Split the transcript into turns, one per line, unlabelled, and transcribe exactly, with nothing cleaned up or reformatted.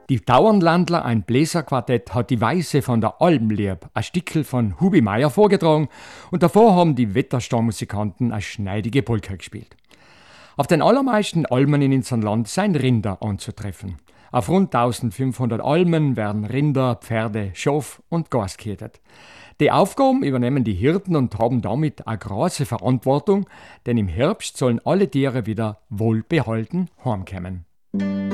Die Dauernlandler, ein Bläserquartett, hat die Weise von der Alm lieb, ein Stickel von Hubi Meier vorgetragen und davor haben die Wetterstaummusikanten eine schneidige Polka gespielt. Auf den allermeisten Almen in unserem Land sind Rinder anzutreffen. Auf rund eintausendfünfhundert Almen werden Rinder, Pferde, Schaf und Gans gehütet. Die Aufgaben übernehmen die Hirten und haben damit eine große Verantwortung, denn im Herbst sollen alle Tiere wieder wohlbehalten heimkommen.